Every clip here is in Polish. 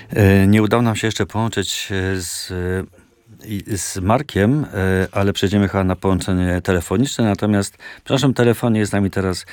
Nie udało nam się jeszcze połączyć z Markiem, ale przejdziemy chyba na połączenie telefoniczne. Natomiast przy naszym telefonie jest z nami teraz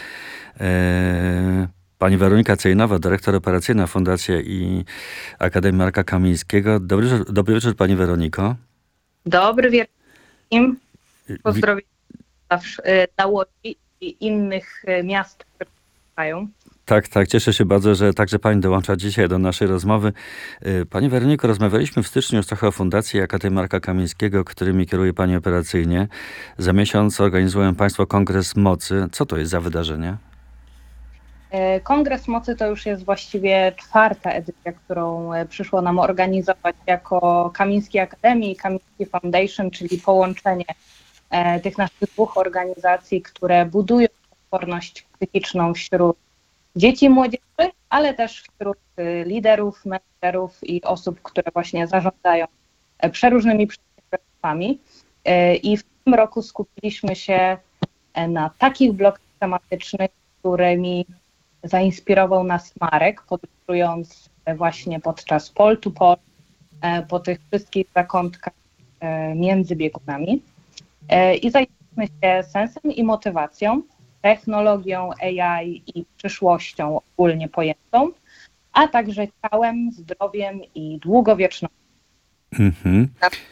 pani Weronika Cejnowa, dyrektor operacyjna Fundacji i Akademii Marka Kamińskiego. Dobry wieczór, pani Weroniko. Dobry wieczór wszystkim. Wi- Pozdrowienia na Łodzi i innych miast, które słuchają. Tak, cieszę się bardzo, że także pani dołącza dzisiaj do naszej rozmowy. Pani Weroniko, rozmawialiśmy w styczniu już trochę o Fundacji i Akademii Marka Kamińskiego, którymi kieruje pani operacyjnie. Za miesiąc organizują państwo Kongres Mocy. Co to jest za wydarzenie? Kongres Mocy to już jest właściwie 4. edycja, którą przyszło nam organizować jako Kamiński Akademii i Kamiński Foundation, czyli połączenie tych naszych 2 organizacji, które budują odporność psychiczną wśród dzieci i młodzieży, ale też wśród liderów, menedżerów i osób, które właśnie zarządzają przeróżnymi przedsiębiorstwami. I w tym roku skupiliśmy się na takich blokach tematycznych, którymi zainspirował nas Marek, podróżując właśnie podczas pole to pole po tych wszystkich zakątkach między biegunami. I zajęliśmy się sensem i motywacją, technologią AI i przyszłością ogólnie pojętą, a także ciałem, zdrowiem i długowiecznością. Mhm.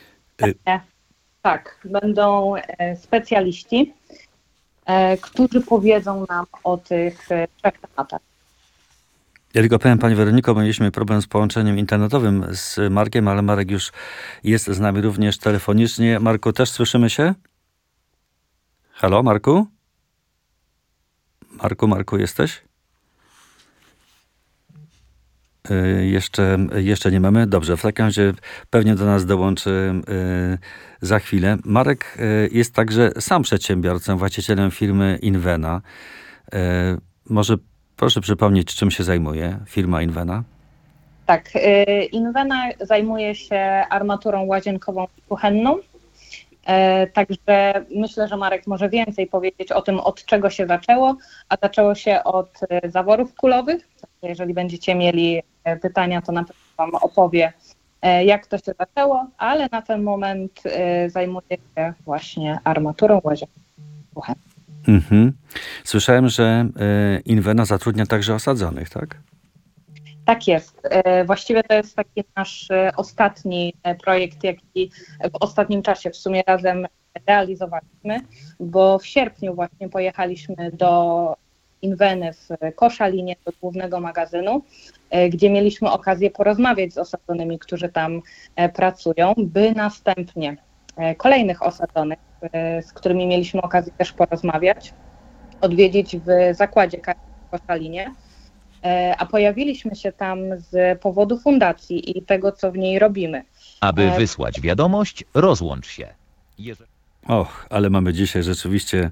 Tak, będą specjaliści, którzy powiedzą nam o tych 3 tematach. Ja tylko powiem, pani Weroniko, mieliśmy problem z połączeniem internetowym z Markiem, ale Marek już jest z nami również telefonicznie. Marku, też słyszymy się? Halo, Marku? Marku, jesteś? Jeszcze nie mamy. Dobrze, w takim razie pewnie do nas dołączy za chwilę. Marek jest także sam przedsiębiorcą, właścicielem firmy Invena. Może proszę przypomnieć, czym się zajmuje firma Invena? Tak, Invena zajmuje się armaturą łazienkową i kuchenną. Także myślę, że Marek może więcej powiedzieć o tym, od czego się zaczęło, a zaczęło się od zaworów kulowych. Jeżeli będziecie mieli pytania, to na pewno Wam opowie, jak to się zaczęło, ale na ten moment zajmuje się właśnie armaturą łazienkową i kuchenną. Mhm. Słyszałem, że Invena zatrudnia także osadzonych, tak? Tak jest. Właściwie to jest taki nasz ostatni projekt, jaki w ostatnim czasie w sumie razem realizowaliśmy, bo w sierpniu właśnie pojechaliśmy do Inveny w Koszalinie, do głównego magazynu, gdzie mieliśmy okazję porozmawiać z osadzonymi, którzy tam pracują, by następnie kolejnych osadzonych, z którymi mieliśmy okazję też porozmawiać, odwiedzić w zakładzie karnym w Koszalinie. A pojawiliśmy się tam z powodu fundacji i tego, co w niej robimy. Aby wysłać wiadomość, rozłącz się. Och, ale mamy dzisiaj rzeczywiście...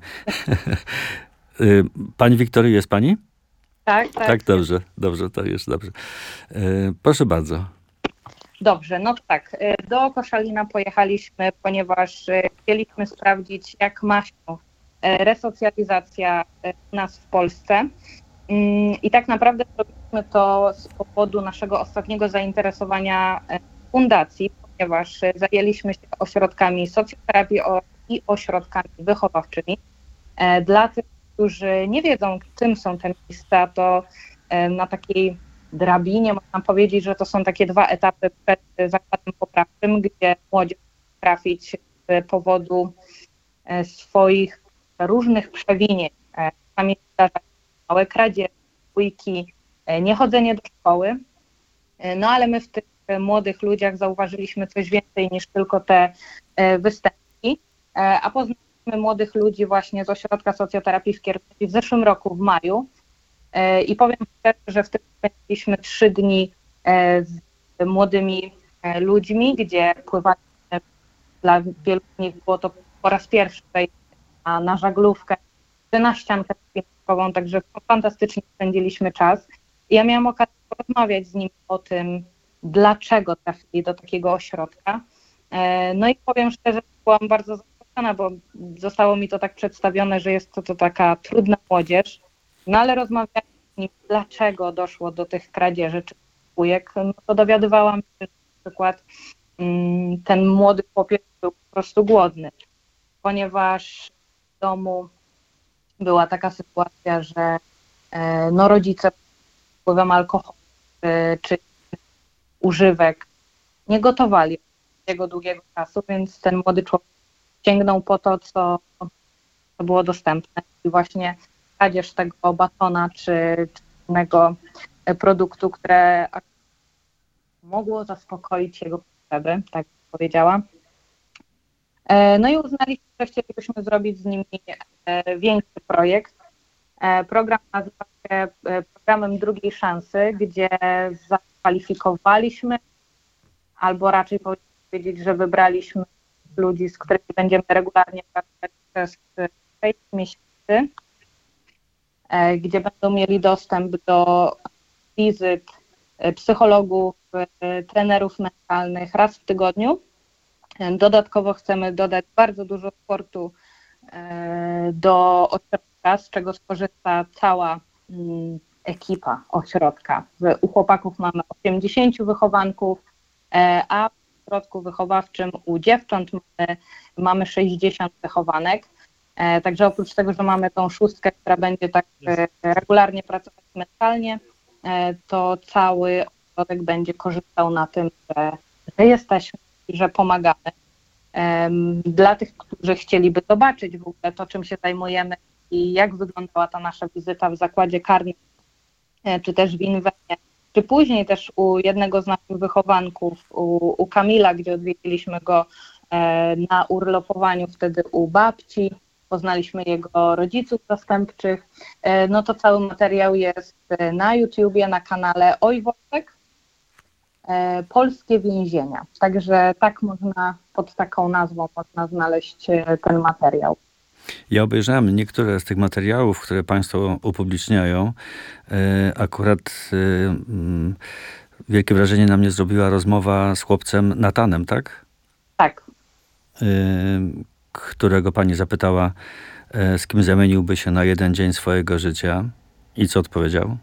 Pani Wiktorii, jest pani? Tak. Tak, dobrze, to już dobrze. Proszę bardzo. Dobrze, no tak. Do Koszalina pojechaliśmy, ponieważ chcieliśmy sprawdzić, jak ma się resocjalizacja u nas w Polsce. I tak naprawdę robiliśmy to z powodu naszego ostatniego zainteresowania fundacji, ponieważ zajęliśmy się ośrodkami socjoterapii i ośrodkami wychowawczymi. Dla tych, którzy nie wiedzą, czym są te miejsca, to na takiej drabinie można powiedzieć, że to są takie 2 etapy przed zakładem poprawczym, gdzie młodzież może trafić z powodu swoich różnych przewinień. Czasami zdarzają się małe kradzieże, bójki, niechodzenie do szkoły. No ale my w tych młodych ludziach zauważyliśmy coś więcej niż tylko te występki, a poznaliśmy młodych ludzi właśnie z Ośrodka Socjoterapii w Kierpie w zeszłym roku, w maju. I powiem szczerze, że wtedy spędziliśmy 3 dni z młodymi ludźmi, gdzie pływaliśmy, dla wielu z nich było to po raz pierwszy wejść na żaglówkę czy na ściankę spinningową, także fantastycznie spędziliśmy czas. I ja miałam okazję porozmawiać z nimi o tym, dlaczego trafili do takiego ośrodka. No i powiem szczerze, byłam bardzo zaskoczona, bo zostało mi to tak przedstawione, że jest to taka trudna młodzież, no ale rozmawiałam z nimi, dlaczego doszło do tych kradzieży, czy spójek, no to dowiadywałam się, że na przykład ten młody chłopiec był po prostu głodny, ponieważ w domu była taka sytuacja, że no rodzice pod wpływem alkoholu czy używek nie gotowali tego długiego czasu, więc ten młody człowiek sięgnął po to, co było dostępne. I właśnie kradzież tego batona czy innego produktu, które mogło zaspokoić jego potrzeby, tak jak powiedziała. No i uznaliśmy, że chcielibyśmy zrobić z nimi większy projekt. Program nazywa się programem drugiej szansy, gdzie zakwalifikowaliśmy, albo raczej powinien powiedzieć, że wybraliśmy ludzi, z którymi będziemy regularnie pracować przez 6 miesięcy, gdzie będą mieli dostęp do wizyt psychologów, trenerów mentalnych raz w tygodniu. Dodatkowo chcemy dodać bardzo dużo sportu do ośrodka, z czego skorzysta cała ekipa ośrodka. U chłopaków mamy 80 wychowanków, a w ośrodku wychowawczym u dziewcząt mamy 60 wychowanek. Także oprócz tego, że mamy tą szóstkę, która będzie tak regularnie pracować mentalnie, to cały ośrodek będzie korzystał na tym, że jesteśmy i że pomagamy. Dla tych, którzy chcieliby zobaczyć w ogóle to, czym się zajmujemy i jak wyglądała ta nasza wizyta w zakładzie karnym, czy też w Inwenie, czy później też u jednego z naszych wychowanków, u Kamila, gdzie odwiedziliśmy go na urlopowaniu wtedy u babci, poznaliśmy jego rodziców zastępczych, no to cały materiał jest na YouTubie, na kanale Oj Wojtek, Polskie Więzienia. Także tak można, pod taką nazwą można znaleźć ten materiał. Ja obejrzałem niektóre z tych materiałów, które Państwo upubliczniają. Akurat wielkie wrażenie na mnie zrobiła rozmowa z chłopcem Natanem, tak? Tak. Którego Pani zapytała, z kim zamieniłby się na jeden dzień swojego życia i co odpowiedział?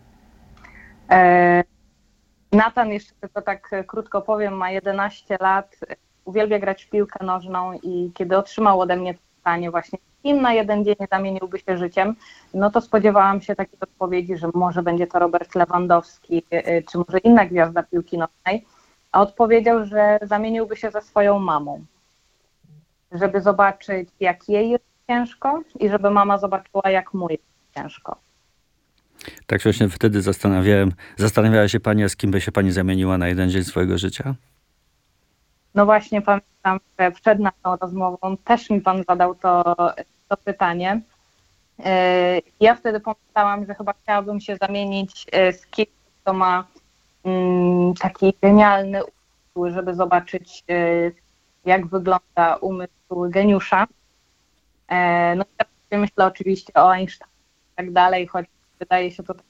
Natan, jeszcze tylko tak krótko powiem, ma 11 lat, uwielbia grać w piłkę nożną i kiedy otrzymał ode mnie to pytanie właśnie, kim na jeden dzień zamieniłby się życiem, no to spodziewałam się takiej odpowiedzi, że może będzie to Robert Lewandowski, czy może inna gwiazda piłki nożnej, a odpowiedział, że zamieniłby się ze swoją mamą, żeby zobaczyć, jak jej jest ciężko i żeby mama zobaczyła, jak mu jest ciężko. Tak się właśnie wtedy zastanawiała się Pani, a z kim by się Pani zamieniła na jeden dzień swojego życia? No właśnie pamiętam, że przed naszą rozmową też mi Pan zadał to pytanie. Ja wtedy pomyślałam, że chyba chciałabym się zamienić z kimś, kto ma taki genialny umysł, żeby zobaczyć, jak wygląda umysł geniusza. No i myślę oczywiście o Einsteinie i tak dalej, choć wydaje się to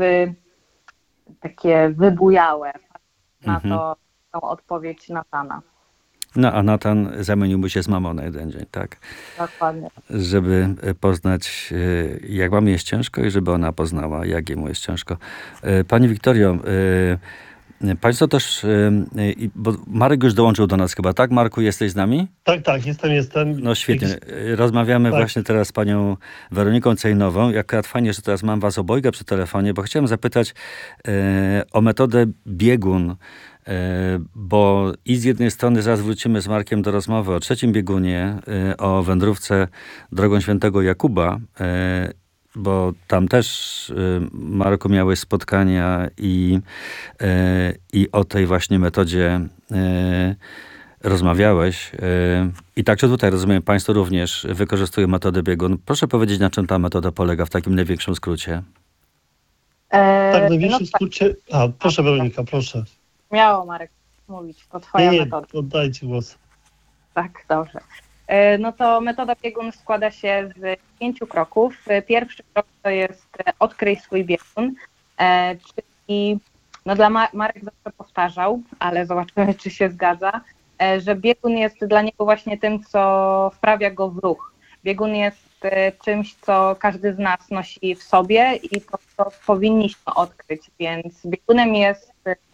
takie wybujałe na tą odpowiedź Natana. No, a Natan zamieniłby się z mamą na jeden dzień, tak? Dokładnie. Żeby poznać, jak mamie jest ciężko i żeby ona poznała, jak jemu jest ciężko. Pani Wiktorio, Państwo też, bo Marek już dołączył do nas chyba, tak? Marku, jesteś z nami? Tak, jestem. No świetnie. Rozmawiamy Tak. właśnie teraz z panią Weroniką Cejnową. Jak fajnie, że teraz mam was obojga przy telefonie, bo chciałem zapytać o metodę biegun, bo i z jednej strony zaraz wrócimy z Markiem do rozmowy o trzecim biegunie, o wędrówce drogą świętego Jakuba, bo tam też, Marku, miałeś spotkania i o tej właśnie metodzie rozmawiałeś. I także tutaj, rozumiem, Państwo również wykorzystują metodę biegun. Proszę powiedzieć, na czym ta metoda polega w takim największym skrócie. Tak, w największym skrócie. Proszę Weronika, proszę. Miało Marek mówić, to twoja metoda. Oddajcie głos. Tak, dobrze. No to metoda biegun składa się z 5 kroków. Pierwszy krok to jest odkryj swój biegun, czyli no Marek zawsze powtarzał, ale zobaczymy, czy się zgadza, że biegun jest dla niego właśnie tym, co wprawia go w ruch. Biegun jest czymś, co każdy z nas nosi w sobie i to, co powinniśmy odkryć, więc biegunem jest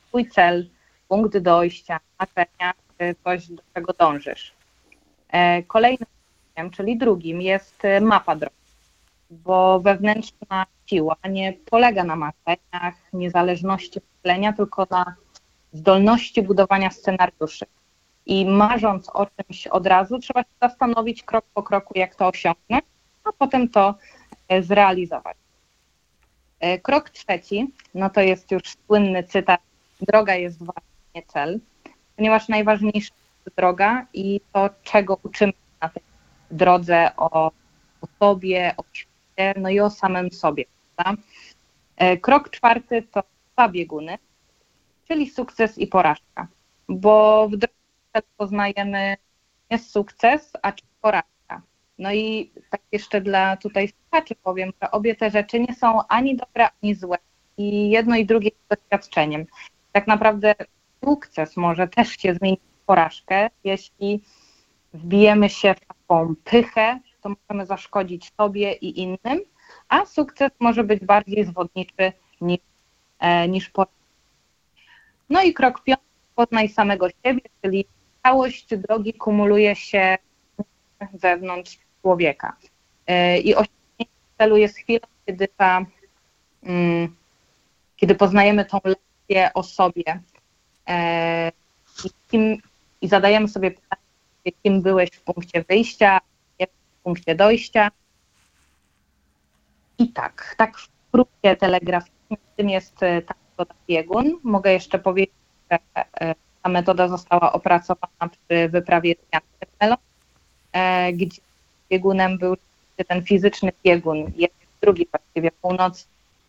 twój cel, punkt dojścia, marzenia, coś, do czego dążysz. Kolejnym krokiem, czyli drugim, jest mapa drogi, bo wewnętrzna siła nie polega na marzeniach, niezależności myślenia, tylko na zdolności budowania scenariuszy. I marząc o czymś od razu, trzeba się zastanowić krok po kroku, jak to osiągnąć, a potem to zrealizować. Krok trzeci, no to jest już słynny cytat: droga jest ważna, nie cel, ponieważ najważniejsza jest droga i to, czego uczymy na tej drodze o sobie, o świecie, no i o samym sobie. Prawda? Krok czwarty to 2 bieguny, czyli sukces i porażka, bo w drodze poznajemy nie sukces, a czy porażka. No i tak jeszcze dla tutaj słuchaczy powiem, że obie te rzeczy nie są ani dobre, ani złe i jedno i drugie jest doświadczeniem. Tak naprawdę sukces może też się zmienić w porażkę, jeśli wbijemy się w taką pychę, to możemy zaszkodzić sobie i innym, a sukces może być bardziej zwodniczy niż porażka. No i krok 5, poznaj samego siebie, czyli całość drogi kumuluje się wewnątrz człowieka. I osiągnięcie celu jest chwilą, kiedy poznajemy tą lekcję o sobie i zadajemy sobie pytanie, kim byłeś w punkcie wyjścia, w punkcie dojścia. I tak w skrócie telegraficznym tym jest ta metoda biegun. Mogę jeszcze powiedzieć, że ta metoda została opracowana przy wyprawie Melon, gdzie biegunem był ten fizyczny biegun, jeden, drugi właściwie północ.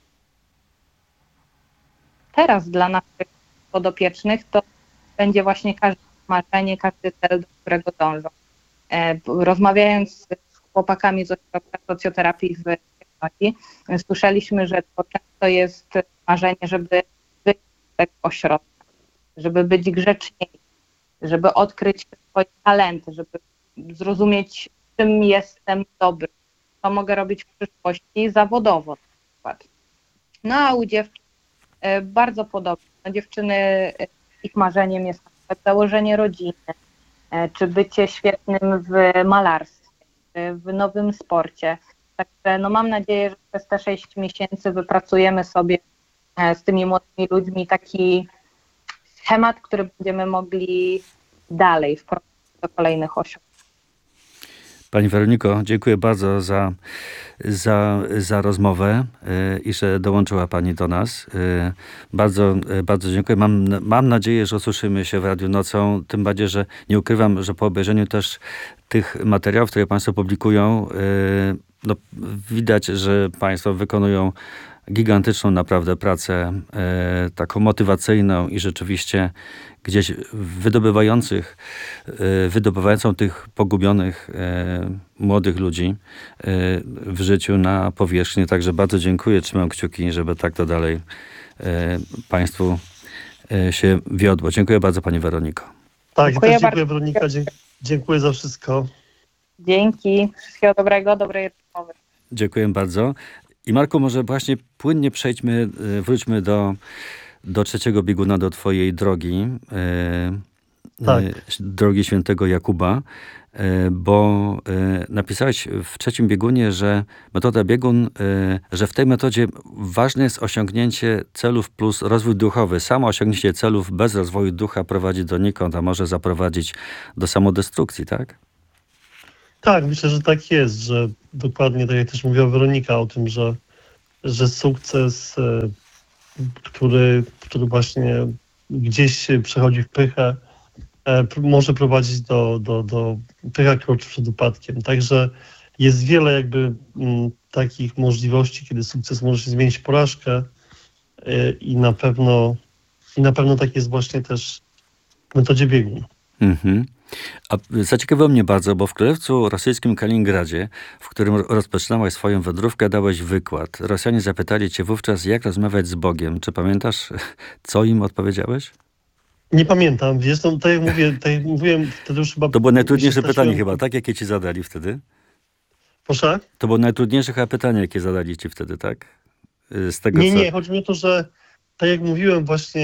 Teraz dla naszych podopiecznych to będzie właśnie każde marzenie, każdy cel, do którego dążą. Rozmawiając z chłopakami z ośrodka socjoterapii w Kiełbasi, słyszeliśmy, że to często jest marzenie, żeby być z tego ośrodka, żeby być grzeczniejszy, żeby odkryć swoje talenty, żeby zrozumieć, czym jestem dobry, co mogę robić w przyszłości zawodowo na przykład. No a u dziewczyn bardzo podobnie. No, dziewczyny, ich marzeniem jest na przykład założenie rodziny, czy bycie świetnym w malarstwie, czy w nowym sporcie. Także no, mam nadzieję, że przez te 6 miesięcy wypracujemy sobie z tymi młodymi ludźmi taki schemat, który będziemy mogli dalej wprowadzić do kolejnych osiągnięć. Pani Weroniko, dziękuję bardzo za rozmowę i że dołączyła Pani do nas. Bardzo dziękuję. Mam nadzieję, że usłyszymy się w Radiu Nocą, tym bardziej, że nie ukrywam, że po obejrzeniu też tych materiałów, które Państwo publikują, no, widać, że Państwo wykonują gigantyczną naprawdę pracę, taką motywacyjną i rzeczywiście gdzieś wydobywającą tych pogubionych młodych ludzi w życiu na powierzchnię. Także bardzo dziękuję, trzymam kciuki, żeby tak to dalej Państwu się wiodło. Dziękuję bardzo, Pani Weroniko. Tak, Dziękuję też dziękuję bardzo. Weronika, dziękuję za wszystko. Dzięki, wszystkiego dobrego, dobrej rozmowy. Dziękuję bardzo. I Marku, może właśnie płynnie wróćmy do trzeciego bieguna, do twojej drogi, Tak. drogi świętego Jakuba, bo napisałeś w trzecim biegunie, że metoda biegun, że w tej metodzie ważne jest osiągnięcie celów plus rozwój duchowy. Samo osiągnięcie celów bez rozwoju ducha prowadzi donikąd, a może zaprowadzić do samodestrukcji, tak? Tak, myślę, że tak jest, że dokładnie tak jak też mówiła Weronika o tym, że sukces, który właśnie gdzieś przechodzi w pychę, może prowadzić do pycha kroczy przed upadkiem. Także jest wiele jakby takich możliwości, kiedy sukces może się zmienić w porażkę i na pewno tak jest właśnie też w metodzie biegun. Mhm. A zaciekawiło mnie bardzo, bo w Królestwie Rosyjskim Kaliningradzie, w którym rozpoczynałeś swoją wędrówkę, dałeś wykład. Rosjanie zapytali cię wówczas, jak rozmawiać z Bogiem. Czy pamiętasz, co im odpowiedziałeś? Nie pamiętam, wiesz, no, tak jak mówiłem, wtedy już chyba... To było najtrudniejsze się pytanie straszyłem. chyba, tak? Jakie ci zadali wtedy? Proszę? To było najtrudniejsze chyba pytanie, jakie zadali ci wtedy, tak? Z tego, Nie, chodzi mi o to, że tak jak mówiłem właśnie,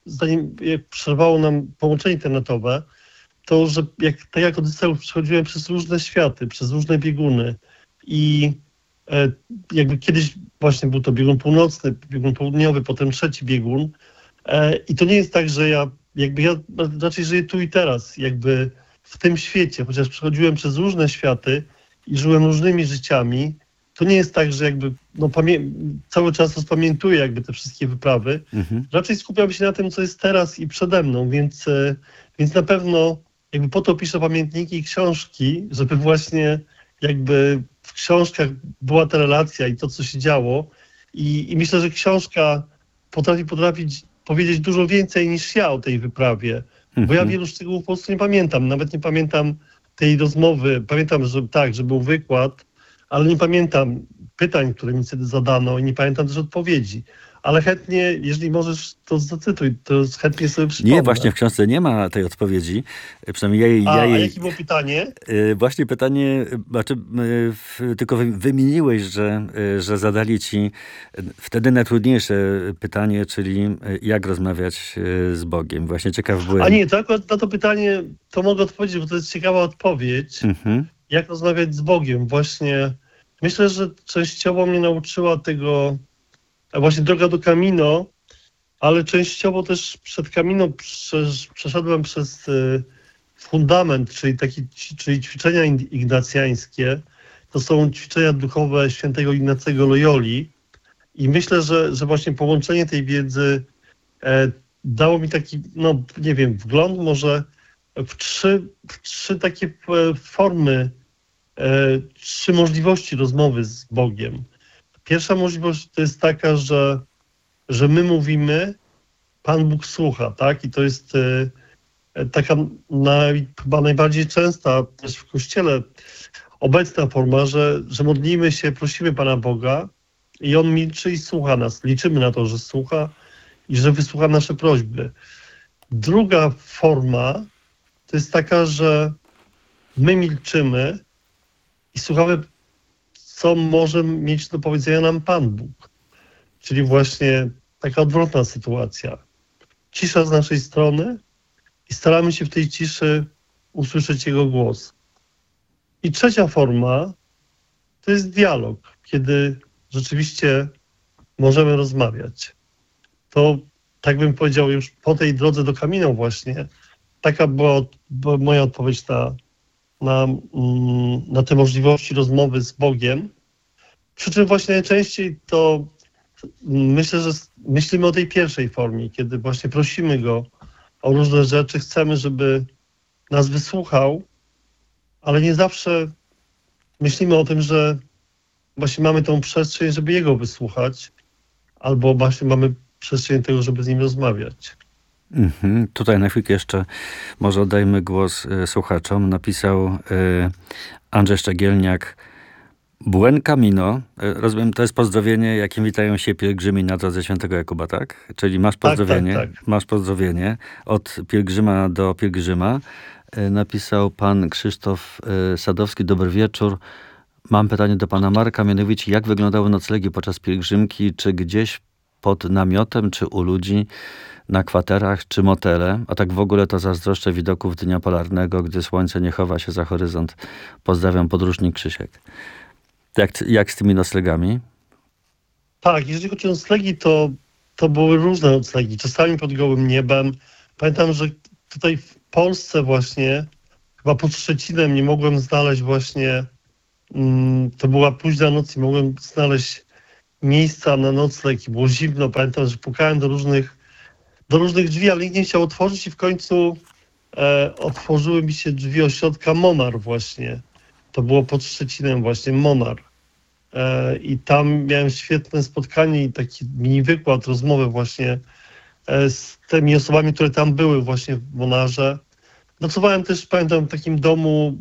zanim jak przerwało nam połączenie internetowe, to, że tak jak Odyseusz przechodziłem przez różne światy, przez różne bieguny i jakby kiedyś właśnie był to biegun północny, biegun południowy, potem trzeci biegun i to nie jest tak, że ja raczej żyję tu i teraz, jakby w tym świecie, chociaż przechodziłem przez różne światy i żyłem różnymi życiami, to nie jest tak, że jakby cały czas rozpamiętuję jakby te wszystkie wyprawy. Raczej skupiam się na tym, co jest teraz i przede mną, więc na pewno jakby po to piszę pamiętniki i książki, żeby właśnie jakby w książkach była ta relacja i to, co się działo. I myślę, że książka potrafi powiedzieć dużo więcej niż ja o tej wyprawie, bo ja wielu szczegółów po prostu nie pamiętam. Nawet nie pamiętam tej rozmowy. Pamiętam, że był wykład, ale nie pamiętam pytań, które mi wtedy zadano i nie pamiętam też odpowiedzi. Ale chętnie, jeżeli możesz, to zacytuj, to chętnie sobie przypomnę. Nie, właśnie w książce nie ma tej odpowiedzi. Przynajmniej A jakie było pytanie? Właśnie pytanie, tylko wymieniłeś, że zadali ci wtedy najtrudniejsze pytanie, czyli jak rozmawiać z Bogiem. Właśnie ciekaw byłem. A nie, to akurat na to pytanie to mogę odpowiedzieć, bo to jest ciekawa odpowiedź. Jak rozmawiać z Bogiem. Właśnie myślę, że częściowo mnie nauczyła tego właśnie droga do Camino, ale częściowo też przed Camino przeszedłem przez fundament, czyli ćwiczenia ignacjańskie. To są ćwiczenia duchowe świętego Ignacego Loyoli i myślę, że właśnie połączenie tej wiedzy dało mi taki, nie wiem, wgląd może w trzy takie formy, trzy możliwości rozmowy z Bogiem. Pierwsza możliwość to jest taka, że my mówimy, Pan Bóg słucha, tak? I to jest taka chyba najbardziej częsta też w Kościele obecna forma, że modlimy się, prosimy Pana Boga i On milczy i słucha nas. Liczymy na to, że słucha i że wysłucha nasze prośby. Druga forma to jest taka, że my milczymy i słuchamy, co może mieć do powiedzenia nam Pan Bóg. Czyli właśnie taka odwrotna sytuacja. Cisza z naszej strony i staramy się w tej ciszy usłyszeć Jego głos. I trzecia forma to jest dialog, kiedy rzeczywiście możemy rozmawiać. To, tak bym powiedział, już po tej drodze do Camino właśnie, taka była moja odpowiedź na te możliwości rozmowy z Bogiem. Przy czym właśnie najczęściej to myślę, że myślimy o tej pierwszej formie, kiedy właśnie prosimy Go o różne rzeczy, chcemy, żeby nas wysłuchał, ale nie zawsze myślimy o tym, że właśnie mamy tą przestrzeń, żeby Jego wysłuchać, albo właśnie mamy przestrzeń tego, żeby z Nim rozmawiać. Tutaj na chwilkę jeszcze może oddajmy głos słuchaczom. Napisał Andrzej Szczegielniak, Buen Camino. Rozumiem, to jest pozdrowienie, jakim witają się pielgrzymi na drodze świętego Jakuba, tak? Czyli masz pozdrowienie, tak. Masz pozdrowienie od pielgrzyma do pielgrzyma. Napisał pan Krzysztof Sadowski, dobry wieczór. Mam pytanie do pana Marka, mianowicie jak wyglądały noclegi podczas pielgrzymki? Czy gdzieś pod namiotem, czy u ludzi, na kwaterach, czy motele? A tak w ogóle to zazdroszczę widoków dnia polarnego, gdy słońce nie chowa się za horyzont. Pozdrawiam, podróżnik Krzysiek. Jak z tymi noclegami? Tak, jeżeli chodzi o noclegi, to były różne noclegi. Czasami pod gołym niebem. Pamiętam, że tutaj w Polsce właśnie, chyba pod Szczecinem nie mogłem znaleźć właśnie, to była późna noc i mogłem znaleźć miejsca na nocleg i było zimno. Pamiętam, że pukałem do różnych drzwi, ale nikt nie chciał otworzyć i w końcu otworzyły mi się drzwi ośrodka Monar właśnie. To było pod Szczecinem właśnie, Monar. I tam miałem świetne spotkanie i taki mini wykład, rozmowę właśnie z tymi osobami, które tam były właśnie w Monarze. Nocowałem też, pamiętam, w takim domu,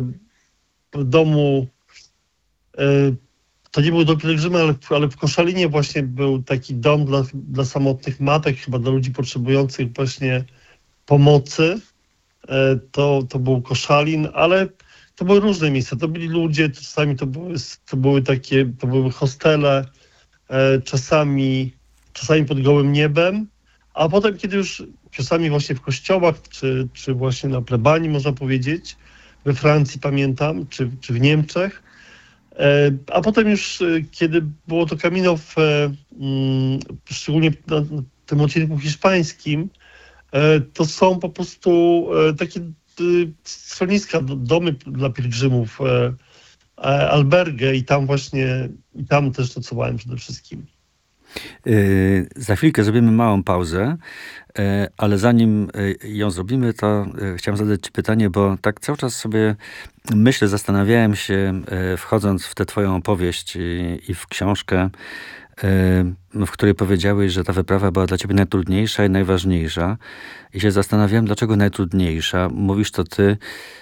to nie był dom pielgrzyma, ale w Koszalinie właśnie był taki dom dla samotnych matek, chyba dla ludzi potrzebujących właśnie pomocy. To był Koszalin, ale to były różne miejsca. To byli ludzie, czasami to były hostele, czasami pod gołym niebem, A potem, kiedy już czasami właśnie w kościołach, czy właśnie na plebanii, można powiedzieć, we Francji pamiętam, czy w Niemczech, a potem już, kiedy było to Camino szczególnie na tym odcinku hiszpańskim, to są po prostu takie schroniska, domy dla pielgrzymów, albergę i tam też nocowałem przede wszystkim. Za chwilkę zrobimy małą pauzę, ale zanim ją zrobimy, to chciałem zadać ci pytanie, bo tak cały czas sobie myślę, zastanawiałem się, wchodząc w tę twoją opowieść i w książkę, w której powiedziałeś, że ta wyprawa była dla ciebie najtrudniejsza i najważniejsza. I się zastanawiałem, dlaczego najtrudniejsza. Mówisz to ty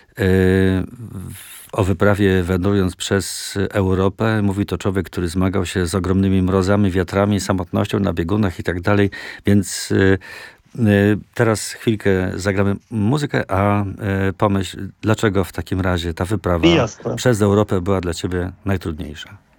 o wyprawie wędrując przez Europę. Mówi to człowiek, który zmagał się z ogromnymi mrozami, wiatrami, samotnością na biegunach i tak dalej. Więc teraz chwilkę zagramy muzykę, a pomyśl, dlaczego w takim razie ta wyprawa Jasne. przez Europę była dla ciebie najtrudniejsza.